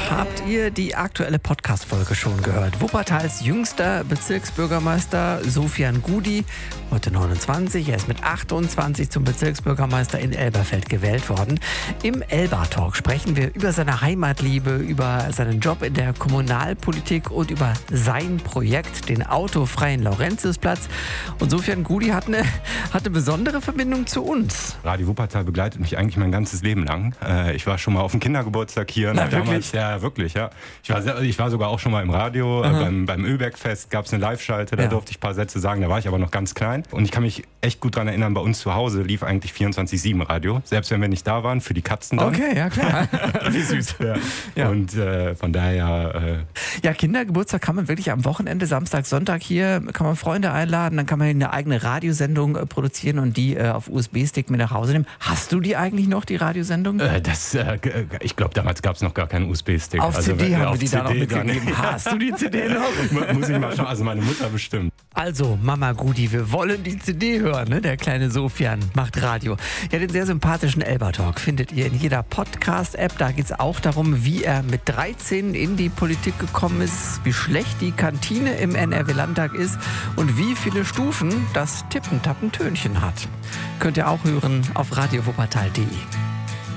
Habt ihr die aktuelle Podcast-Folge schon gehört? Wuppertals jüngster Bezirksbürgermeister Sofian Gudi, heute 29, er ist mit 28 zum Bezirksbürgermeister in Elberfeld gewählt worden. Im Elba-Talk sprechen wir über seine Heimatliebe, über seinen Job in der Kommunalpolitik und über sein Projekt, den autofreien Laurentiusplatz. Und Sofian Gudi hat eine besondere Verbindung zu uns. Radio Wuppertal begleitet mich eigentlich mein ganzes Leben lang. Ich war schon mal auf dem Kindergeburtstag hier. Na, damals, ja, wirklich, ja. Ich war sogar auch schon mal im Radio. Beim Ölbergfest gab es eine Live-Schalte, da durfte ich ein paar Sätze sagen. Da war ich aber noch ganz klein. Und ich kann mich echt gut daran erinnern, bei uns zu Hause lief eigentlich 24/7 Radio. Selbst wenn wir nicht da waren, für die Katzen dann. Okay, ja klar. Wie süß. Ja. Und von daher... Ja, Kindergeburtstag kann man wirklich am Wochenende, Samstag, Sonntag hier, kann man Freunde einladen, dann kann man eine eigene Radiosendung produzieren und die auf USB-Stick mit nach Hause nehmen. Hast du die eigentlich noch, die Radiosendung? Ich glaube, damals gab es noch gar keinen USB-Stick. Auf CD haben wir die CD da noch mitgegeben. Hast du die CD noch? Muss ich mal schauen, also meine Mutter bestimmt. Also, Mama Gudi, wir wollen die CD hören, ne? Der kleine Sofian macht Radio. Ja, den sehr sympathischen Elba-Talk findet ihr in jeder Podcast-App. Da geht es auch darum, wie er mit 13 in die Politik gekommen ist, wie schlecht die Kantine im NRW-Landtag ist und wie viele Stufen das Tippen-Tappen-Tönchen hat. Könnt ihr auch hören auf radiowuppertal.de.